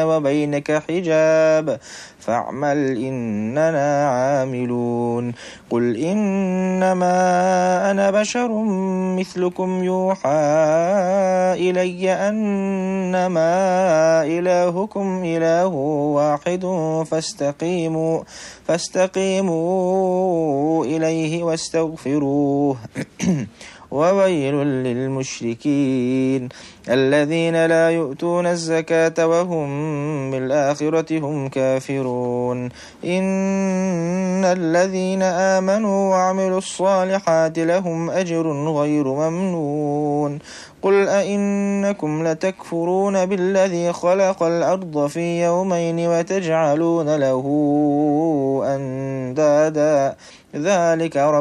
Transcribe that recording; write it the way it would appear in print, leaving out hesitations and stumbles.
وبينك حجاب فاعمل إننا عاملون قل إنما أنا بشر مثلكم يوحى إلي أنما إلهكم إله واحد فاستقيموا إليه واستغفروه وويل للمشركين الذين لا يؤتون الزكاة وهم بالآخرة هم كافرون إن الذين آمنوا وعملوا الصالحات لهم أجر غير ممنون قل أئنكم لتكفرون بالذي خلق الأرض في يومين وتجعلون له أندادا ذلك